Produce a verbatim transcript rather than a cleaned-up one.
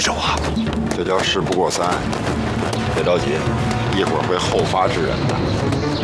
手啊！ 这叫事不过三，别着急，一会儿会后发制人的。